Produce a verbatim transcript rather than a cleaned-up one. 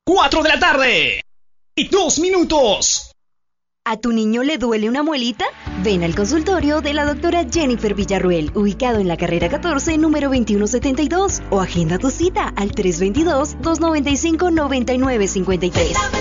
cuatro de la tarde y dos minutos. ¿A tu niño le duele una muelita? Ven al consultorio de la doctora Jennifer Villarruel, ubicado en la carrera catorce, número veintiuno setenta y dos, o agenda tu cita al tres dos dos, dos nueve cinco, nueve nueve cinco tres.